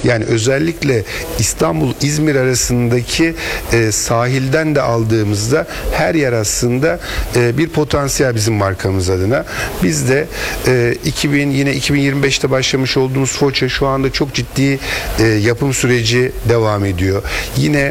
Yani özellikle İstanbul-İzmir arasındaki sahilden de aldığımızda her yer aslında bir potansiyel bizim markamız adına. Biz de yine 2025'te başlamış olduğumuz Foça şu anda çok ciddi yapım süreci devam ediyor. Yine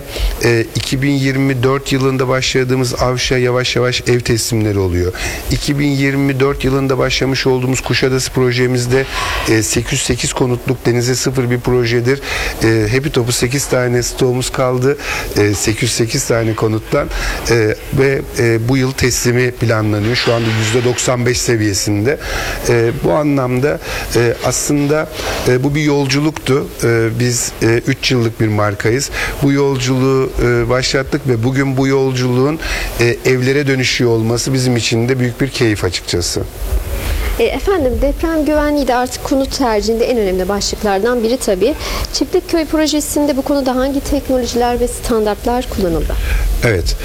2024 yılında başladığımız Avşa yavaş yavaş ev teslimleri oluyor. 2024 yılında başlamış olduğumuz Kuşadası projemizde 808 konutluk denize sıfır bir projedir. Hepi topu 8 tane stoğumuz kaldı. 808 tane konuttan ve bu yıl teslimi planlanıyor. Şu anda %95 seviyesinde. Bu anlamda aslında bu bir yolculuktu. Biz 3 yıllık bir markayız. Bu yolculuğu başlattık ve bugün bu yolculuğun evlere dönüşüyor olması bizim için de büyük bir keyif açıkçası. Efendim, deprem güvenliği de artık konut tercihinde en önemli başlıklardan biri tabii. Çiftlikköy projesinde bu konuda hangi teknolojiler ve standartlar kullanıldı? Evet.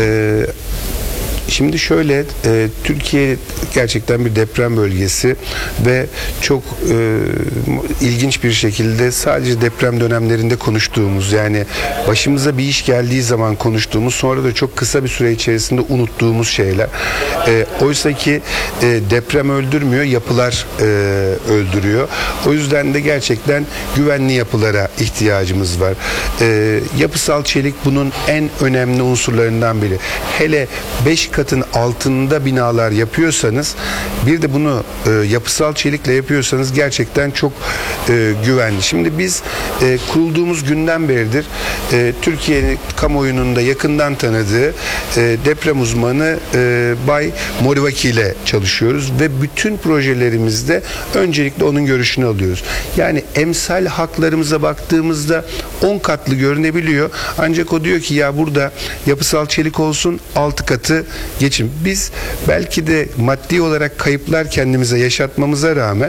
Şimdi şöyle, Türkiye gerçekten bir deprem bölgesi ve çok ilginç bir şekilde sadece deprem dönemlerinde konuştuğumuz, yani başımıza bir iş geldiği zaman konuştuğumuz, sonra da çok kısa bir süre içerisinde unuttuğumuz şeyler. Oysa ki deprem öldürmüyor, yapılar öldürüyor. O yüzden de gerçekten güvenli yapılara ihtiyacımız var. Yapısal çelik bunun en önemli unsurlarından biri. Hele 5 katın altında binalar yapıyorsanız, bir de bunu yapısal çelikle yapıyorsanız gerçekten çok güvenli. Şimdi biz kurulduğumuz günden beridir Türkiye'nin kamuoyunun da yakından tanıdığı deprem uzmanı Bay Morivaki ile çalışıyoruz ve bütün projelerimizde öncelikle onun görüşünü alıyoruz. Yani emsal haklarımıza baktığımızda 10 katlı görünebiliyor. Ancak o diyor ki ya burada yapısal çelik olsun, 6 katı geçin. Biz belki de maddi olarak kayıplar kendimize yaşatmamıza rağmen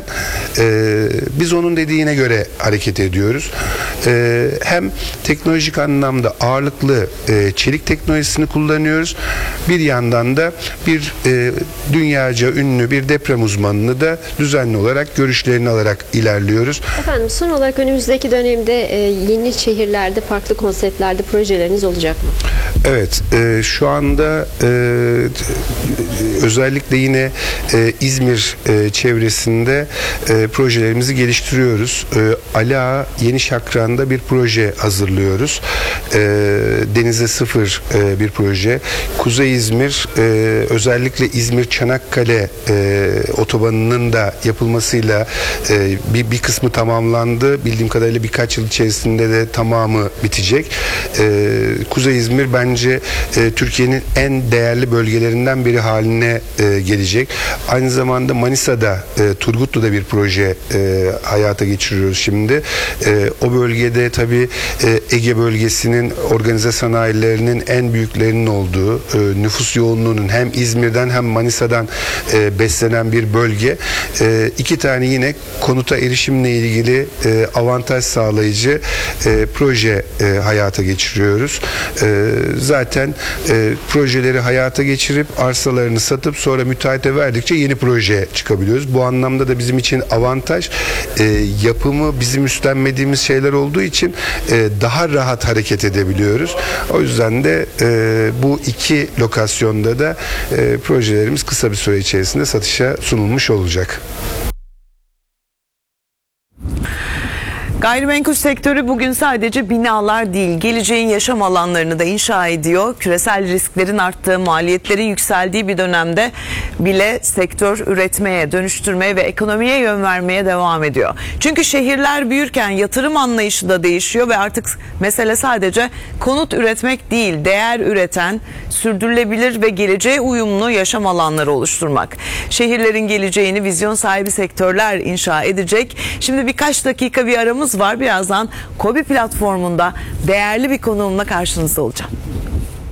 biz onun dediğine göre hareket ediyoruz. Hem teknolojik anlamda ağırlıklı çelik teknolojisini kullanıyoruz. Bir yandan da bir dünyaca ünlü bir deprem uzmanını da düzenli olarak görüşlerini alarak ilerliyoruz. Efendim, son olarak önümüzdeki dönemde yeni şehirlerde farklı konseptlerde projeleriniz olacak mı? Evet, şu anda özellikle yine İzmir çevresinde projelerimizi geliştiriyoruz. Ali Ağa Yeni Şakran'da bir proje hazırlıyoruz. Denize sıfır bir proje. Kuzey İzmir, özellikle İzmir-Çanakkale otobanının da yapılmasıyla bir kısmı tamamlandı. Bildiğim kadarıyla birkaç yıl içerisinde de tamamı bitecek. Kuzey İzmir bence Türkiye'nin en değerli bölgelerinden biri haline gelecek. Aynı zamanda Manisa'da, Turgutlu'da bir proje hayata geçiriyoruz şimdi. O bölgede tabii Ege bölgesinin organize sanayilerinin en büyüklerinin olduğu, nüfus yoğunluğunun hem İzmir'den hem Manisa'dan beslenen bir bölge. 2 tane yine konuta erişimle ilgili avantaj sağlayıcı proje hayata geçiriyoruz. Zaten projeleri hayata geçirip arsalarını satıp sonra müteahhite verdikçe yeni proje çıkabiliyoruz. Bu anlamda da bizim için avantaj, yapımı bizim üstlenmediğimiz şeyler olduğu için daha rahat hareket edebiliyoruz. O yüzden de bu 2 lokasyonda da projelerimiz kısa bir süre içerisinde satışa sunulmuş olacak. Gayrimenkul sektörü bugün sadece binalar değil, geleceğin yaşam alanlarını da inşa ediyor. Küresel risklerin arttığı, maliyetlerin yükseldiği bir dönemde bile sektör üretmeye, dönüştürmeye ve ekonomiye yön vermeye devam ediyor. Çünkü şehirler büyürken yatırım anlayışı da değişiyor ve artık mesele sadece konut üretmek değil, değer üreten, sürdürülebilir ve geleceğe uyumlu yaşam alanları oluşturmak. Şehirlerin geleceğini vizyon sahibi sektörler inşa edecek. Şimdi birkaç dakika bir aramız var. Birazdan KOBİ platformunda değerli bir konuğumla karşınızda olacağım.